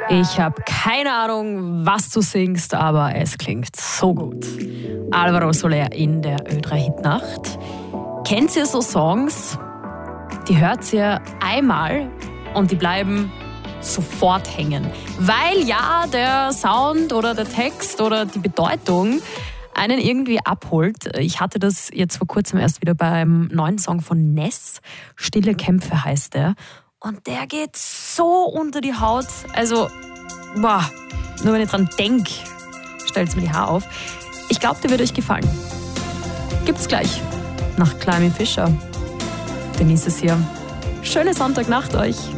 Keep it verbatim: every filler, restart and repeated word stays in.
Ich habe keine Ahnung, was du singst, aber es klingt so gut. Alvaro Soler in der Ö drei Hitnacht. Kennt ihr so Songs, die hört ihr einmal und die bleiben sofort hängen? Weil ja der Sound oder der Text oder die Bedeutung einen irgendwie abholt. Ich hatte das jetzt vor kurzem erst wieder beim neuen Song von Ness. Stille Kämpfe heißt der. Und der geht so unter die Haut. Also, boah, nur wenn ich dran denke, stellt es mir die Haare auf. Ich glaube, der wird euch gefallen. Gibt's gleich nach Climby Fisher. Denise ist hier. Schöne Sonntagnacht euch.